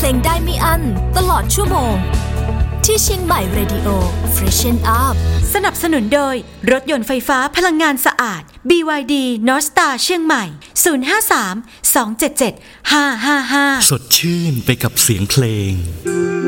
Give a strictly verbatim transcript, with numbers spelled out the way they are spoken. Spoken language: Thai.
งได้ไม่อั้นตลอดชั่วโมงที่เชียงใหม่ Radio Freshen Up สนับสนุนโดยรถยนต์ไฟฟ้าพลังงานสะอาด บี วาย ดี North Star เชียงใหม่ ศูนย์ ห้า สาม สอง เจ็ด เจ็ด ห้า ห้า ห้าสดชื่นไปกับเสียงเพลง